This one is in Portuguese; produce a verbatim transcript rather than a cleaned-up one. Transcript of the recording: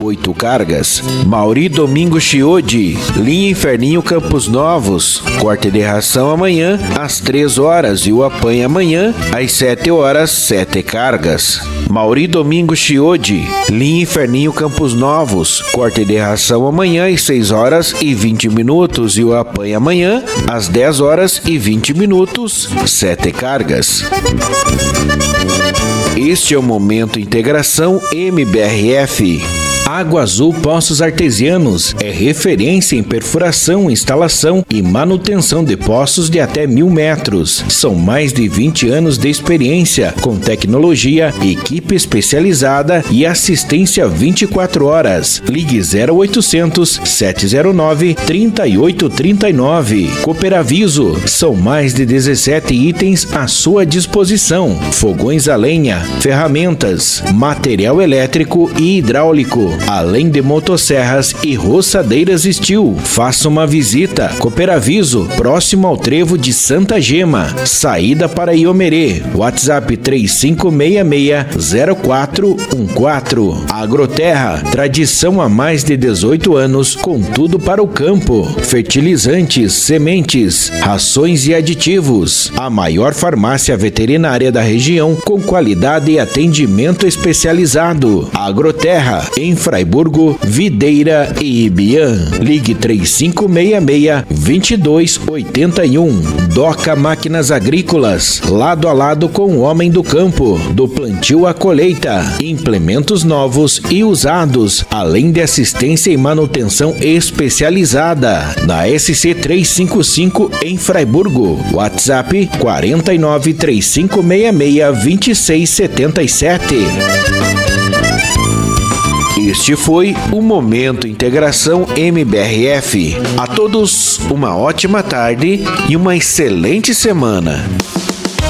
oito cargas. Mauri Domingo Chiodi, linha Inferninho Campos Novos, corte de ração amanhã às três horas e o apanha amanhã às sete horas, sete cargas. Mauri Domingo Chiodi, linha Inferninho Campos Novos, corte de ração amanhã às seis horas e vinte minutos e o apanha amanhã às dez horas e vinte minutos, sete cargas. Este é o Momento Integração M B R F. Água Azul Poços Artesianos é referência em perfuração, instalação e manutenção de poços de até mil metros. São mais de vinte anos de experiência, com tecnologia, equipe especializada e assistência vinte e quatro horas. Ligue zero oitocentos, sete zero nove, trinta e oito trinta e nove. Cooperaviso, são mais de dezessete itens à sua disposição. Fogões a lenha, ferramentas, material elétrico e hidráulico, além de motosserras e roçadeiras Steel. Faça uma visita. Cooperaviso, próximo ao trevo de Santa Gema, saída para Iomerê. WhatsApp três cinco seis seis, zero quatro um quatro. Agroterra, tradição há mais de dezoito anos, com tudo para o campo. Fertilizantes, sementes, rações e aditivos. A maior farmácia veterinária da região, com qualidade e atendimento especializado. Agroterra, em Fraiburgo, Videira e Ibiã. Ligue três cinco seis seis, dois dois oito um. Doca Máquinas Agrícolas, lado a lado com o homem do campo, do plantio à colheita, implementos novos e usados, além de assistência e manutenção especializada. Na S C trezentos e cinquenta e cinco em Fraiburgo. WhatsApp quatro nove três cinco seis seis, dois seis sete sete. Este foi o Momento Integração M B R F. A todos uma ótima tarde e uma excelente semana.